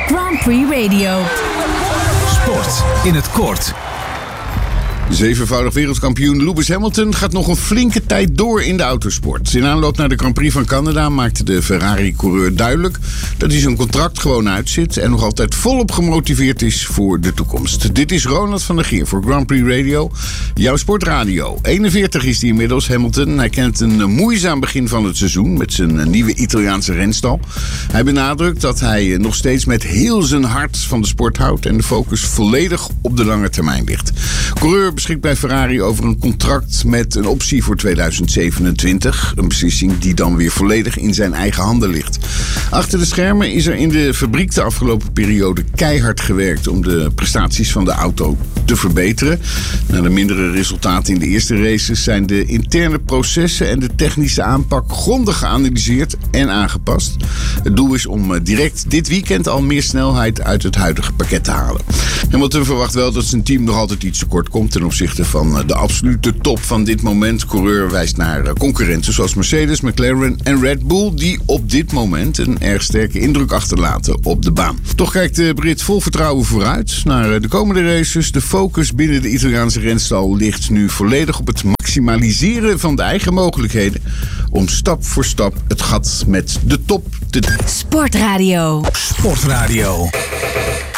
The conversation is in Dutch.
Grand Prix Radio. Sport in het kort. Zevenvoudig wereldkampioen Lewis Hamilton gaat nog een flinke tijd door in de autosport. In aanloop naar de Grand Prix van Canada maakte de Ferrari-coureur duidelijk dat hij zijn contract gewoon uitzit en nog altijd volop gemotiveerd is voor de toekomst. Dit is Ronald van der Geer voor Grand Prix Radio, jouw sportradio. 41 is hij inmiddels, Hamilton. Hij kent een moeizaam begin van het seizoen met zijn nieuwe Italiaanse renstal. Hij benadrukt dat hij nog steeds met heel zijn hart van de sport houdt en de focus volledig op de lange termijn ligt. Coureur beschikt bij Ferrari over een contract met een optie voor 2027. Een beslissing die dan weer volledig in zijn eigen handen ligt. Achter de schermen is er in de fabriek de afgelopen periode keihard gewerkt om de prestaties van de auto te verbeteren. Na de mindere resultaten in de eerste races zijn de interne processen en de technische aanpak grondig geanalyseerd en aangepast. Het doel is om direct dit weekend al meer snelheid uit het huidige pakket te halen. Hamilton verwacht wel dat zijn team nog altijd iets tekort komt ten opzichte van de absolute top van dit moment. Coureur wijst naar concurrenten zoals Mercedes, McLaren en Red Bull, die op dit moment een erg sterke indruk achterlaten op de baan. Toch kijkt de Brit vol vertrouwen vooruit naar de komende races. De focus binnen de Italiaanse renstal ligt nu volledig op het maximaliseren van de eigen mogelijkheden om stap voor stap het gat met de top te... Sportradio. Sportradio.